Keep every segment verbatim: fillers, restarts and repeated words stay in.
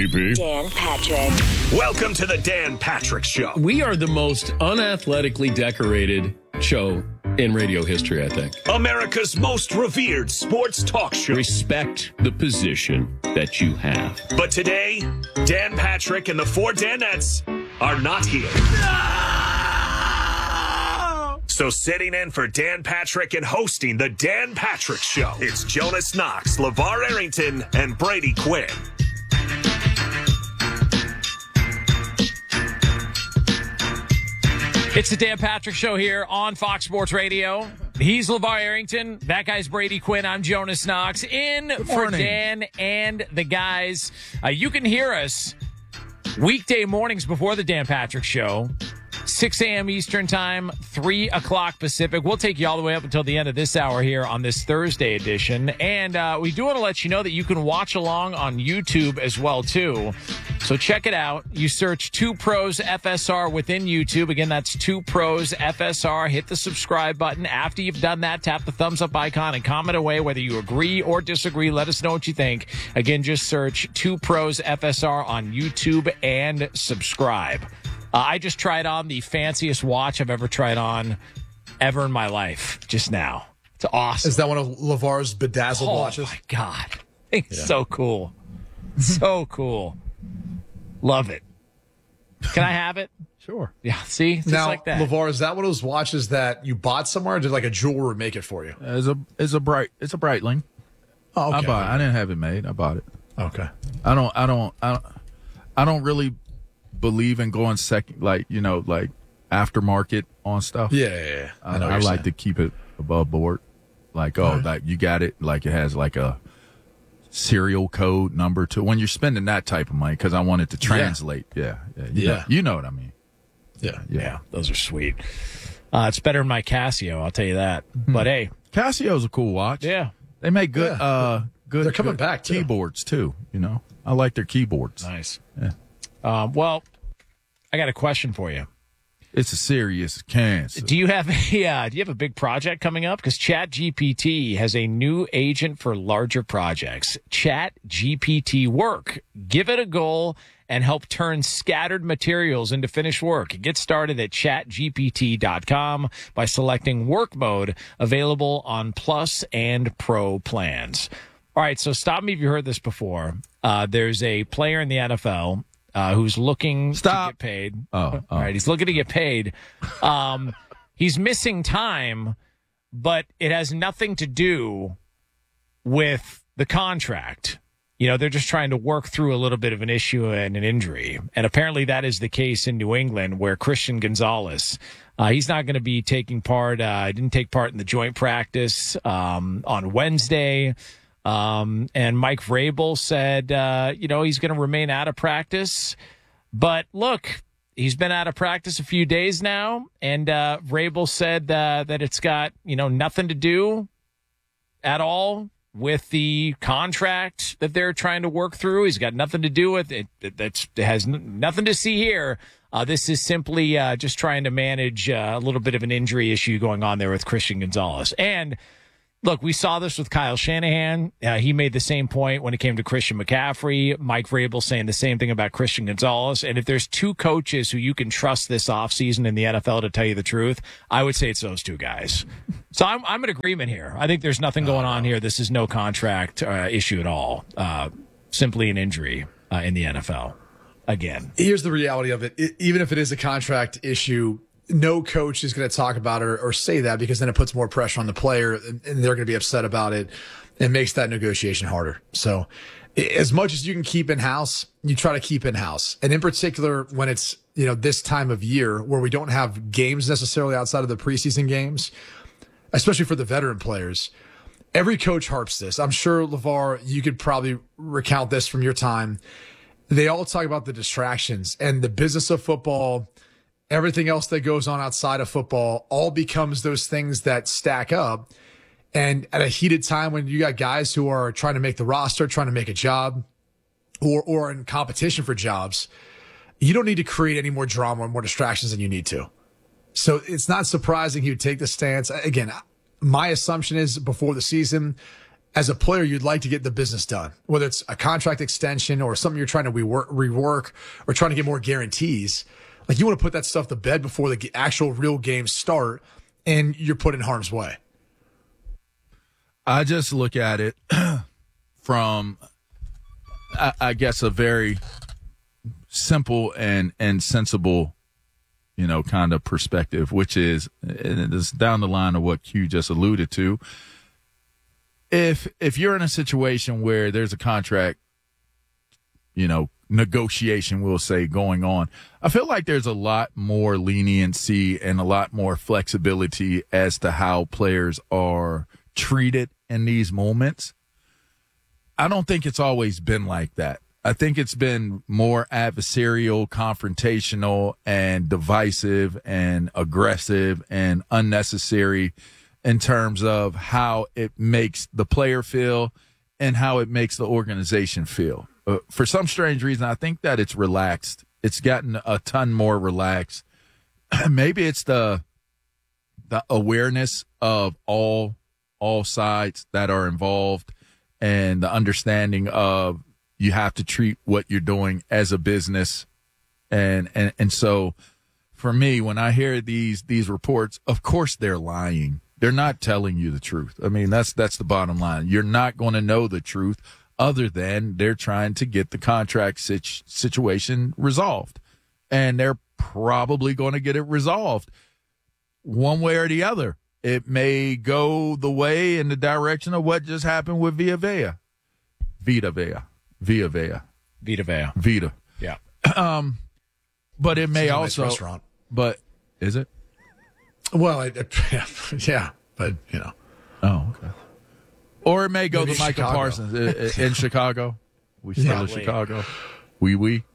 D P. Dan Patrick. Welcome to the Dan Patrick Show. We are the most unathletically decorated show in radio history, I think. America's most revered sports talk show. Respect the position that you have. But today, Dan Patrick and the four Danettes are not here. So sitting in for Dan Patrick and hosting the Dan Patrick Show, it's Jonas Knox, LeVar Arrington, and Brady Quinn. It's the Dan Patrick Show here on Fox Sports Radio. He's LeVar Arrington. That guy's Brady Quinn. I'm Jonas Knox. In for Dan and the guys. Uh, you can hear us weekday mornings before the Dan Patrick Show. six a.m. Eastern Time, three o'clock Pacific. We'll take you all the way up until the end of this hour here on this Thursday edition. And uh, we do want to let you know that you can watch along on YouTube as well, too. So check it out. You search Two Pros F S R within YouTube. Again, that's Two Pros F S R. Hit the subscribe button. After you've done that, tap the thumbs up icon and comment away whether you agree or disagree. Let us know what you think. Again, just search Two Pros F S R on YouTube and subscribe. Uh, I just tried on the fanciest watch I've ever tried on ever in my life just now. It's awesome. Is that one of LeVar's bedazzled oh, watches? Oh, my God. It's yeah. so cool. So cool. Love it. Can I have it? Sure. Yeah, see? Just now, like that. LeVar, is that one of those watches that you bought somewhere, or did like a jeweler make it for you? It's a it's a bright it's a Breitling. Oh, okay. I bought it. I didn't have it made. I bought it. Okay. I don't I don't I don't, I don't really believe in going second, like, you know, like aftermarket on stuff. Yeah, yeah, yeah. I, I, know I like saying. to keep it above board. Like, oh, Right. like you got it, like it has like a serial code number to when you're spending that type of money, because I want it to translate. Yeah, yeah, you, Yeah. Know, you know what I mean. Yeah, yeah, yeah, those are sweet. Uh, it's better than my Casio, I'll tell you that. Mm-hmm. But hey, Casio's a cool watch. yeah, they make good. Yeah. uh Good. They're coming good back, too. Keyboards too. You know, I like their keyboards. nice. Yeah. Um, well, I got a question for you. It's a serious cancer. Do you have a uh, do you have a big project coming up? Because ChatGPT has a new agent for larger projects. ChatGPT Work. Give it a goal and help turn scattered materials into finished work. Get started at chat G P T dot com by selecting Work Mode, available on Plus and Pro plans. All right, so stop me if you heard this before. Uh, there's a player in the N F L Uh, who's looking Stop. to get paid. Oh, oh. All right, he's looking to get paid. Um, he's missing time, but it has nothing to do with the contract. You know, they're just trying to work through a little bit of an issue and an injury. And apparently that is the case in New England, where Christian Gonzalez, uh, he's not going to be taking part. Uh, didn't take part in the joint practice um, on Wednesday. Um, and Mike Vrabel said, uh, you know, he's going to remain out of practice. But look, he's been out of practice a few days now. And uh, Vrabel said uh, that it's got, you know, nothing to do at all with the contract that they're trying to work through. He's got nothing to do with it. it that's, it has n- nothing to see here. Uh, this is simply uh, just trying to manage uh, a little bit of an injury issue going on there with Christian Gonzalez. And look, we saw this with Kyle Shanahan. Uh, he made the same point when it came to Christian McCaffrey. Mike Vrabel saying the same thing about Christian Gonzalez. And if there's two coaches who you can trust this offseason in the N F L to tell you the truth, I would say it's those two guys. So I'm, I'm in agreement here. I think there's nothing going on here. This is no contract uh, issue at all. Uh, simply an injury uh, in the N F L. Again. Here's the reality of it. it. Even if it is a contract issue, no coach is going to talk about it or, or say that, because then it puts more pressure on the player and, and they're going to be upset about it and makes that negotiation harder. So as much as you can keep in house, you try to keep in house. And in particular, when it's, you know, this time of year where we don't have games necessarily outside of the preseason games, especially for the veteran players, every coach harps this. I'm sure, LeVar, you could probably recount this from your time. They all talk about the distractions and the business of football. Everything else that goes on outside of football all becomes those things that stack up. And at a heated time when you got guys who are trying to make the roster, trying to make a job, or or in competition for jobs, you don't need to create any more drama or more distractions than you need to. So it's not surprising he would take the stance. Again, my assumption is before the season, as a player, you'd like to get the business done, whether it's a contract extension or something you're trying to rework, rework or trying to get more guarantees. Like you want to put that stuff to bed before the actual real games start, and you're put in harm's way. I just look at it from, I, I guess, a very simple and, and sensible, you know, kind of perspective, which is, and it's down the line of what Q just alluded to. If if you're in a situation where there's a contract, you know, negotiation, we'll say, going on, I feel like there's a lot more leniency and a lot more flexibility as to how players are treated in these moments. I don't think it's always been like that. I think it's been more adversarial, confrontational, and divisive and aggressive and unnecessary in terms of how it makes the player feel and how it makes the organization feel. Uh, for some strange reason, I think that it's relaxed. It's gotten a ton more relaxed. Maybe it's the the awareness of all all sides that are involved and the understanding of you have to treat what you're doing as a business. And and and so for me, when I hear these these reports, of course they're lying. They're not telling you the truth. I mean, that's that's the bottom line. You're not going to know the truth other than they're trying to get the contract situ- situation resolved. And they're probably going to get it resolved one way or the other. It may go the way in the direction of what just happened with Vita Vea. Vita Vea. Vita Vea. Vita Vea. Vita. Yeah. Um, but it may It's a nice also. restaurant. But is it? Well, I, yeah, yeah, but you know. Oh, okay. Or it may go Maybe to Michael Chicago. Parsons in, in Chicago. We still Yeah. in Chicago. We we.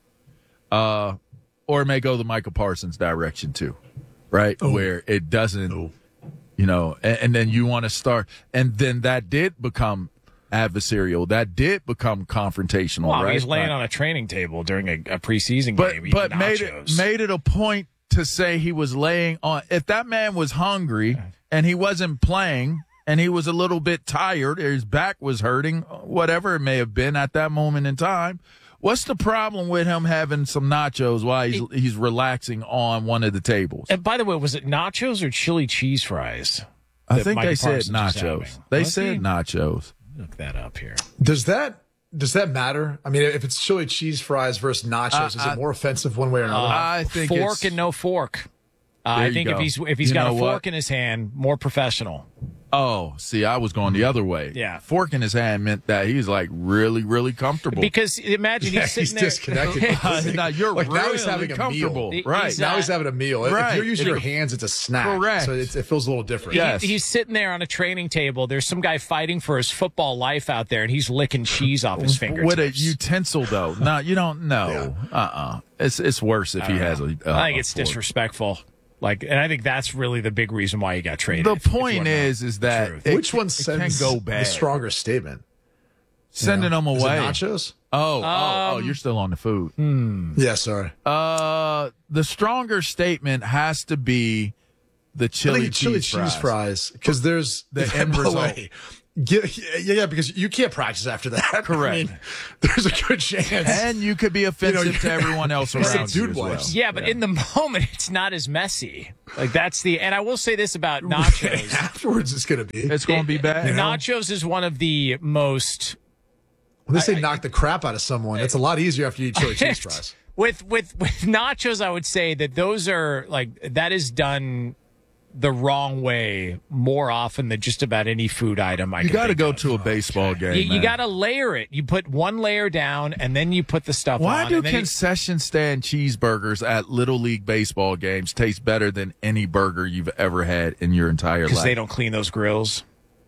Uh, or it may go the Michael Parsons direction too, right? Oh. Where it doesn't, Oh. you know, and, and then you want to start, and then that did become adversarial. That did become confrontational, Well, right? he's laying Right. on a training table during a, a preseason but game. but eating made it nachos. made it a point to say he was laying on. If that man was hungry and he wasn't playing and he was a little bit tired, or his back was hurting, whatever it may have been at that moment in time, what's the problem with him having some nachos while he's he's relaxing on one of the tables? And by the way, was it nachos or chili cheese fries? I that think Michael they said Parsons was nachos. having? They Was said he? nachos. Look that up here. Does that does that matter? I mean, if it's chili cheese fries versus nachos, Uh, is I- it more offensive one way or another? I think fork it's- and no fork. Uh, There I you think if go. he's if he's You got a know fork what? in his hand, more professional. Oh, see, I was going the other way. Yeah. Fork in his hand meant that he's like really, really comfortable. Because imagine Yeah, he's sitting he's there. disconnected. now you're Like, really now he's having a comfortable, meal. He- right? he's now uh, he's having a meal. If right. you're using If your you're- hands, it's a snack. Correct. So it's, it feels a little different. Yes. He- he's sitting there on a training table. There's some guy fighting for his football life out there, and he's licking cheese off his fingertips. With a utensil, though. No, you don't know. Uh uh It's it's worse if he has a. a I think it's a fork. disrespectful. Like, and I think that's really the big reason why he got traded. The if- if you point wanna know is, is the that truth. it- Which one it sends can go bad. the stronger statement? Sending them Is it away. nachos? Oh, oh, oh! You're still on the food. Yeah, sorry. Uh, the stronger statement has to be the I chili think chili cheese cheese fries. fries because there's The by end the result. way, get- yeah, yeah, because you can't practice after that. Correct. I mean, there's a good chance. And you could be offensive you- to everyone else He said around you dude as well. wipes. Yeah, but in the moment, it's not as messy. Like that's the. And I will say this about nachos. Afterwards, it's gonna be. It's going to be bad. Nachos is one of the most When they say knock the crap out of someone, it's a lot easier after you eat chili cheese fries. with with with nachos. I would say that those are like that is done the wrong way more often than just about any food item. I You can got to think go of. to a baseball game. You, you man. got to layer it. You put one layer down, and then you put the stuff Why on. do and then you- concession stand cheeseburgers at Little League baseball games taste better than any burger you've ever had in your entire because life? they don't clean those grills.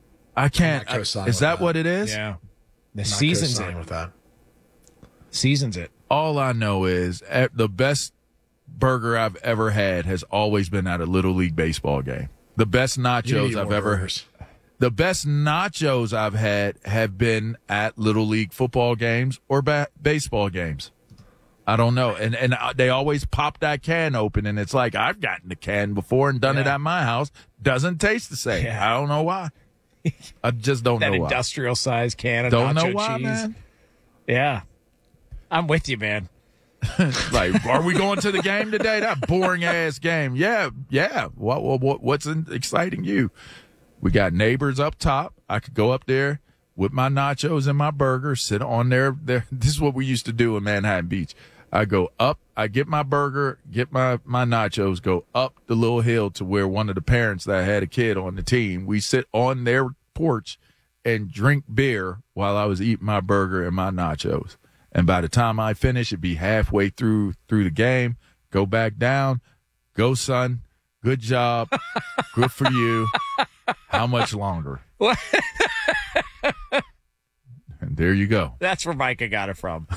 I can't. I'm not co-signing is with that that. what it is? Yeah, the Not seasons co-signing it. with that. Seasons it. All I know is eh, the best burger I've ever had has always been at a Little League baseball game. The best You need to nachos eat I've more ever burgers. The best nachos I've had have been at Little League football games or ba- baseball games. I don't know. And and uh, they always pop that can open, and it's like, I've gotten the can before and done it Yeah. at my house. Doesn't taste the same. Yeah. I don't know why. I just don't that know why. industrial size can of Don't nacho know why, cheese. man. Yeah, I'm with you, man. Like, are we going to the game today? That boring ass game. Yeah, yeah. What, what, what what's in, exciting you? We got neighbors up top. I could go up there with my nachos and my burger, sit on there. There. This is what we used to do in Manhattan Beach. I go up, I get my burger, get my, my nachos, go up the little hill to where one of the parents that had a kid on the team, we sit on their porch and drink beer while I was eating my burger and my nachos. And by the time I finish, it'd be halfway through through the game. Go back down. Go, son. Good job. Good for you. How much longer? What? And there you go. That's where Micah got it from.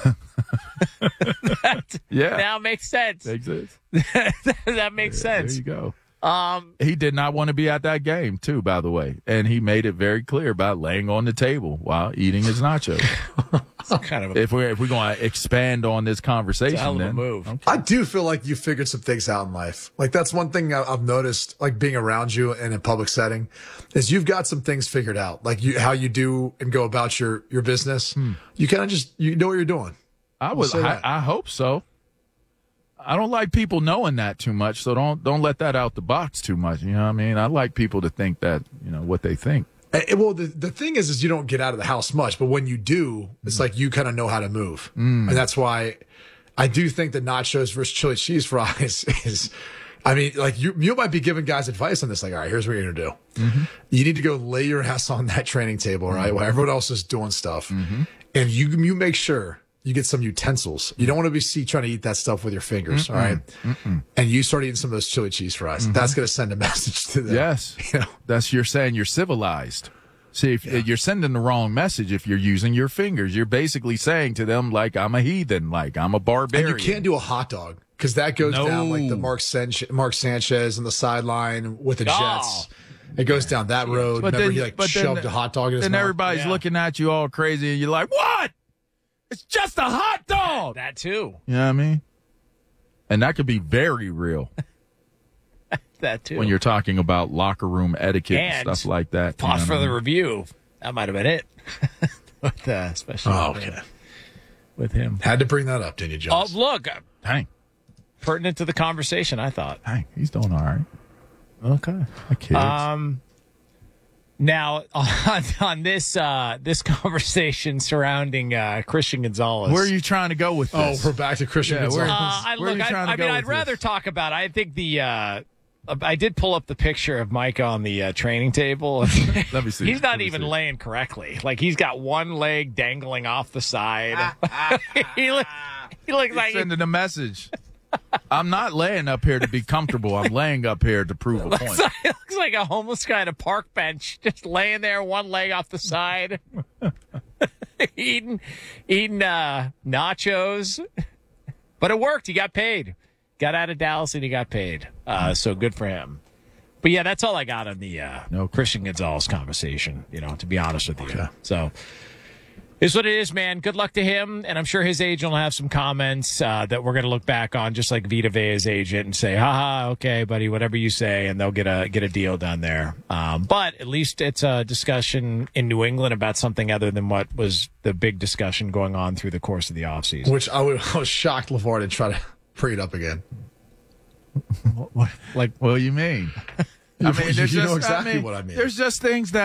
That Yeah. now makes sense. Makes sense. That makes There sense. you go. Um, He did not want to be at that game, too, by the way. And he made it very clear by laying on the table while eating his nachos. it's kind of a, if we're if we're going to expand on this conversation, it's a hell of a then move. I do feel like you figured some things out in life. Like that's one thing I- I've noticed, like being around you in a public setting, is you've got some things figured out. Like you, how you do and go about your your business. You kind of just you know what you're doing. I would. say I, that. I hope so. I don't like people knowing that too much, so don't don't let that out the box too much. You know what I mean? I like people to think that you know what they think. And- and, well, the the thing is, is you don't get out of the house much, but when you do, it's like you kind of know how to move, and that's why I do think the nachos versus chili cheese fries is. I mean, like you, you might be giving guys advice on this. Like, all right, here's what you're gonna do. You need to go lay your ass on that training table, right, while everyone else is doing stuff, and you you make sure you get some utensils. You don't want to be see trying to eat that stuff with your fingers, Mm-mm. all right? Mm-mm. And you start eating some of those chili cheese fries. Mm-hmm. That's going to send a message to them. Yes, You know? that's you're saying you're civilized. See, if you're sending the wrong message if you're using your fingers, you're basically saying to them like I'm a heathen, like I'm a barbarian. And you can't do a hot dog because that goes No. down like the Mark, San- Mark Sanchez on the sideline with the Oh. Jets. It goes down that road. But Remember, then- he like but then- shoved a hot dog in his Then mouth. everybody's Yeah. looking at you all crazy, and you're like, "What? It's just a hot dog." That too. You know what I mean? And that could be very real That too. when you're talking about locker room etiquette and, And stuff like that. you know pause what for I the mean? review. That might have been it. With, uh, especially Oh, with, okay. with him. Had to bring that up, didn't you, Oh, Jones? look, uh, Dang, pertinent to the conversation. I thought. dang, he's doing all right. Okay. My kids. Um. Now on, on this uh, this conversation surrounding uh, Christian Gonzalez. Where are you trying to go with Oh, this? we're back to Christian Yeah, Gonzalez. where- Uh, I, Where are look, you I, trying to I mean, go I'd with rather this? talk about it. I think the uh, I did pull up the picture of Micah on the uh, training table. Let me see. He's not Let me even see. laying correctly. Like he's got one leg dangling off the side. he, look, he looks like he, Sending a message. I'm not laying up here to be comfortable. I'm laying up here to prove a looks point. like, looks like a homeless guy at a park bench, just laying there, one leg off the side, eating eating uh, nachos. But it worked. He got paid. Got out of Dallas and he got paid. Uh, so good for him. But yeah, that's all I got on the uh, No. Christian Gonzalez conversation, you know, to be honest with you. So it's what it is, man. Good luck to him. And I'm sure his agent will have some comments uh, that we're going to look back on, just like Vita Vea's agent, and say, haha, okay, buddy, whatever you say. And they'll get a get a deal done there. Um, but at least it's a discussion in New England about something other than what was the big discussion going on through the course of the offseason. Which I, would, I was shocked LeVar didn't try to bring it up again. Like, What do you mean? I mean, You there's know just, exactly I mean, what I mean. There's just things that